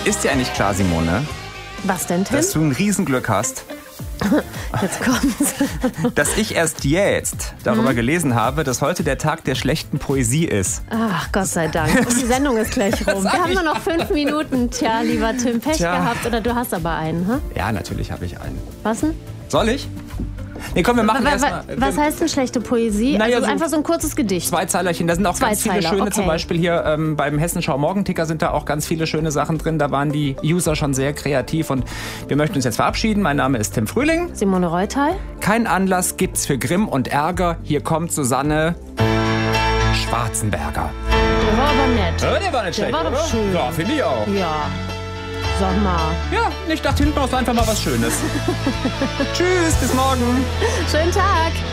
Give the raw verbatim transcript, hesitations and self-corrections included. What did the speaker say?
Ist dir eigentlich klar, Simone, Was denn, Tim? dass du ein Riesenglück hast? Jetzt kommt's. Dass ich erst jetzt darüber mhm. gelesen habe, dass heute der Tag der schlechten Poesie ist. Ach, Gott sei Dank. Und die Sendung ist gleich rum. Wir haben nur noch fünf Minuten. Tja, lieber Tim, Pech Tja. gehabt. Oder du hast aber einen, ha? Ja, natürlich habe ich einen. Was denn? Soll ich? Nee, komm, wir machen erstmal. Was heißt denn schlechte Poesie? Naja, also so einfach so ein kurzes Gedicht. Zwei Zeilerchen. Da sind auch Zwei ganz viele Zeiler, schöne, okay. zum Beispiel hier ähm, beim Hessenschau Morgenticker sind da auch ganz viele schöne Sachen drin. Da waren die User schon sehr kreativ und wir möchten uns jetzt verabschieden. Mein Name ist Tim Frühling. Simone Reutal. Kein Anlass gibt's für Grimm und Ärger. Hier kommt Susanne Schwarzenberger. Der war aber nett. Ja, der war nicht Der schlecht, war doch oder? schön. Ja, finde ich auch. Ja. Sag mal. Ja, ich dachte hinten raus einfach mal was Schönes. Tschüss, bis morgen. Schönen Tag.